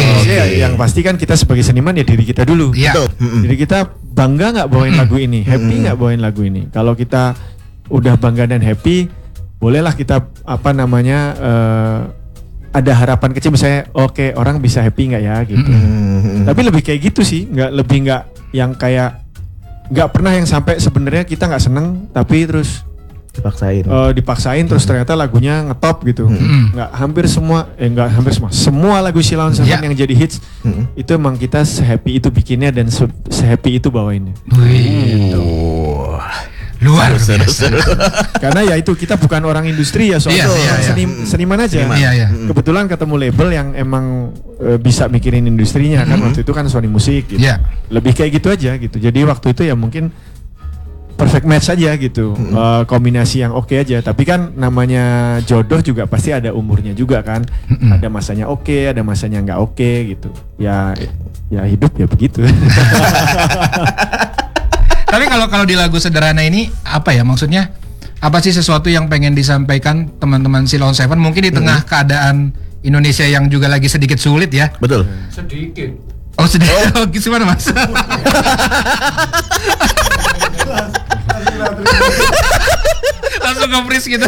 Yang pasti kan kita sebagai seniman ya diri kita dulu. Betul. Diri kita bangga nggak bawain lagu ini, happy nggak bawain lagu ini. Kalau kita udah bangga dan happy, bolehlah kita ada harapan kecil misalnya, oke, orang bisa happy nggak ya gitu. Tapi lebih kayak gitu sih, nggak yang kayak nggak pernah yang sampai sebenarnya kita nggak seneng tapi terus dipaksain terus ternyata lagunya ngetop gitu. Nggak semua lagu Sheila on 7 yang jadi hits itu emang kita se-happy itu bikinnya dan se-happy itu bawainnya. Luar biasa. Karena ya itu kita bukan orang industri ya, soalnya seniman aja. Kebetulan ketemu label yang emang bisa mikirin industrinya kan, waktu itu kan Sony Music gitu. Lebih kayak gitu aja gitu. Jadi waktu itu ya mungkin perfect match aja gitu. Kombinasi yang oke aja. Tapi kan namanya jodoh juga pasti ada umurnya juga kan. Ada masanya oke, ada masanya nggak oke gitu. Ya hidup ya begitu. Tapi kalau di lagu Sederhana ini apa ya maksudnya? Apa sih sesuatu yang pengen disampaikan teman-teman Sheila on 7 mungkin di tengah keadaan Indonesia yang juga lagi sedikit sulit ya? Betul. Sedikit. Oh sedikit. Oh gimana Mas? Langsung nge-freeze gitu.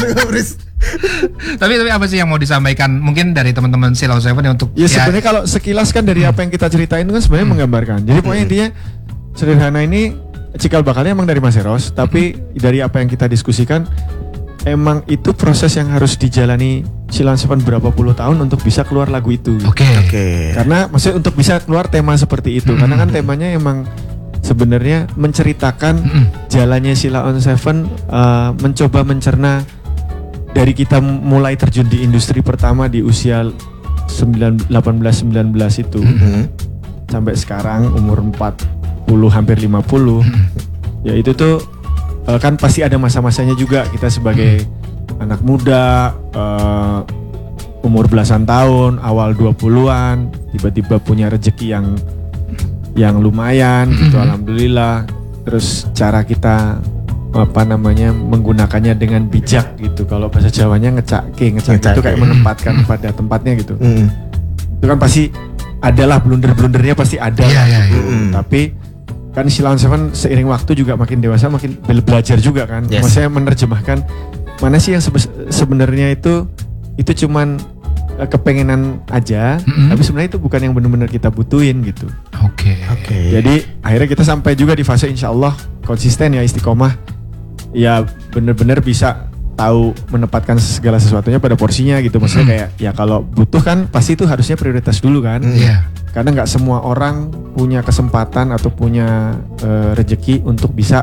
Tapi apa sih yang mau disampaikan mungkin dari teman-teman Sheila on 7 untuk sebenarnya kalau sekilas kan dari apa yang kita ceritain kan sebenarnya menggambarkan. Jadi pokoknya intinya Sederhana ini cikal bakalnya emang dari Mas Eros, tapi dari apa yang kita diskusikan emang itu proses yang harus dijalani Sheila on 7 berapa puluh tahun untuk bisa keluar lagu itu. Oke. Karena maksudnya untuk bisa keluar tema seperti itu, karena kan temanya emang sebenarnya menceritakan jalannya Sheila on 7 mencoba mencerna dari kita mulai terjun di industri pertama di usia 18-19 itu sampai sekarang umur 40 hampir 50. Ya itu tuh kan pasti ada masa-masanya juga kita sebagai anak muda umur belasan tahun, awal 20-an tiba-tiba punya rezeki yang lumayan gitu, alhamdulillah. Terus cara kita menggunakannya dengan bijak gitu. Kalau bahasa Jawanya ngecake itu kayak menempatkan pada tempatnya gitu. Itu kan pasti adalah blunder-blundernya pasti ada. Tapi kan Sheila on 7 seiring waktu juga makin dewasa makin belajar juga kan. Maksudnya menerjemahkan mana sih yang sebenarnya itu cuman kepengenan aja, tapi sebenarnya itu bukan yang benar-benar kita butuhin gitu. Oke. Jadi akhirnya kita sampai juga di fase insya Allah konsisten ya, istiqomah, ya benar-benar bisa tahu menempatkan segala sesuatunya pada porsinya gitu. Maksudnya kayak ya kalau butuh kan pasti itu harusnya prioritas dulu kan. Karena nggak semua orang punya kesempatan atau punya rezeki untuk bisa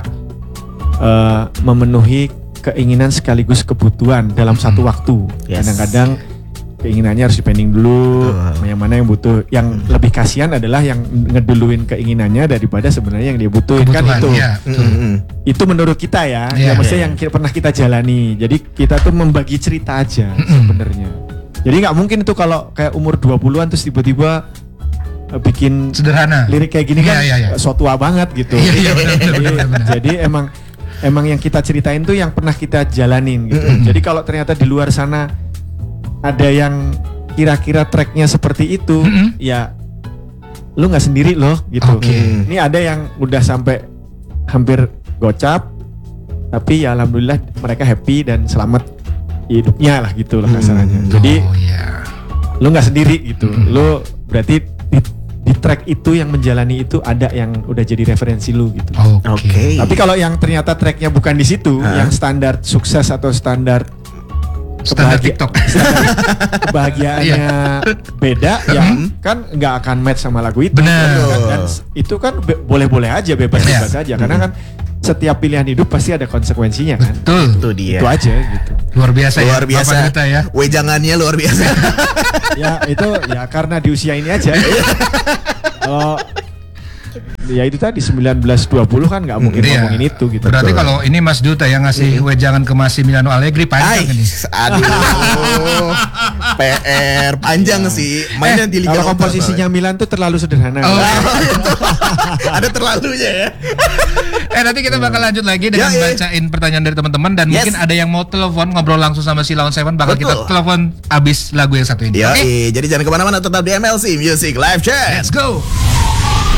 memenuhi keinginan sekaligus kebutuhan dalam satu waktu. Kadang-kadang keinginannya harus dipending dulu, yang mana yang butuh. Yang lebih kasihan adalah yang ngeduluin keinginannya daripada sebenarnya yang dia butuhin kan itu. Itu menurut kita ya, maksudnya yang pernah kita jalani. Jadi kita tuh membagi cerita aja sebenarnya. Jadi nggak mungkin itu kalau kayak umur 20-an terus tiba-tiba bikin Sederhana lirik kayak gini kan so tua banget gitu. Benar. Jadi emang yang kita ceritain tuh yang pernah kita jalanin gitu. Jadi kalau ternyata di luar sana ada yang kira-kira tracknya seperti itu, ya lu nggak sendiri loh gitu. Ini ada yang udah sampai hampir gocap, tapi ya alhamdulillah mereka happy dan selamat hidupnya lah gitu lah kasarannya. Jadi lu nggak sendiri gitu. Lu berarti di track itu yang menjalani itu ada yang udah jadi referensi lu gitu. Tapi kalau yang ternyata tracknya bukan di situ, yang standar sukses atau standar TikTok, kebahagiaannya beda, ya kan nggak akan match sama lagu itu. Dan itu kan boleh-boleh aja, bebas-bebas aja, karena kan setiap pilihan hidup pasti ada konsekuensinya kan. Betul. Itu dia. Itu aja gitu. Luar biasa kita ya. Wejangannya luar biasa. Ya itu ya karena di usia ini aja. ya itu tadi 19-20 kan nggak mungkin ngomongin itu gitu. Berarti kalau ini Mas Duta yang ngasih wejangan ke Massimiliano Allegri panjang ini. Aduh. PR panjang sih. Mainnya di Liga kalau komposisinya Milan tuh terlalu sederhana. Ada terlalunya ya. Nanti kita bakal lanjut lagi dengan bacain pertanyaan dari teman-teman dan mungkin ada yang mau telepon ngobrol langsung sama si Lawan Seven, bakal kita telepon abis lagu yang satu ini. Jadi jangan kemana-mana, tetap di MLC Music Live Chat. Let's go.